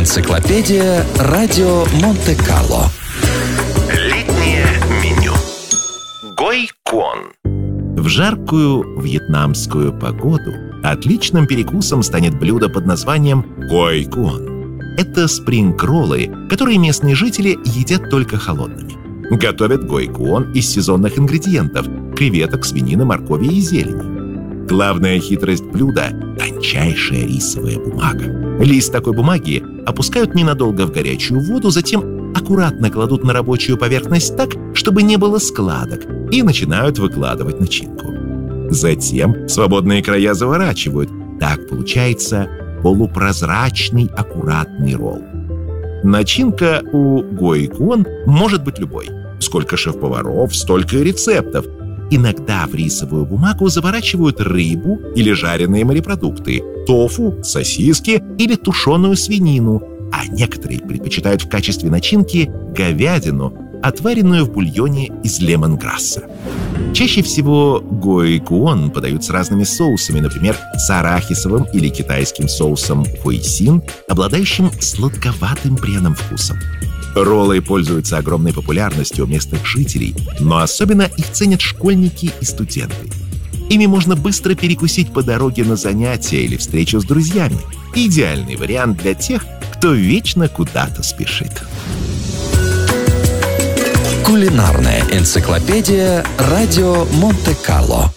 Энциклопедия Радио Монте-Карло. Летнее меню. Гойкон. В жаркую вьетнамскую погоду отличным перекусом станет блюдо под названием гойкон. Это спринг-роллы, которые местные жители едят только холодными. Готовят гойкон из сезонных ингредиентов – креветок, свинины, моркови и зелени. Главная хитрость блюда – тончайшая рисовая бумага. Лист такой бумаги опускают ненадолго в горячую воду, затем аккуратно кладут на рабочую поверхность так, чтобы не было складок, и начинают выкладывать начинку. Затем свободные края заворачивают. Так получается полупрозрачный аккуратный ролл. Начинка у гойкон может быть любой. Сколько шеф-поваров, столько и рецептов. Иногда в рисовую бумагу заворачивают рыбу или жареные морепродукты, тофу, сосиски или тушеную свинину, а некоторые предпочитают в качестве начинки говядину, отваренную в бульоне из лемонграсса. Чаще всего гойкон подают с разными соусами, например, с арахисовым или китайским соусом хойсин, обладающим сладковатым пряным вкусом. Роллы пользуются огромной популярностью у местных жителей, но особенно их ценят школьники и студенты. Ими можно быстро перекусить по дороге на занятия или встречу с друзьями. Идеальный вариант для тех, кто вечно куда-то спешит. Кулинарная энциклопедия Радио Монте-Карло.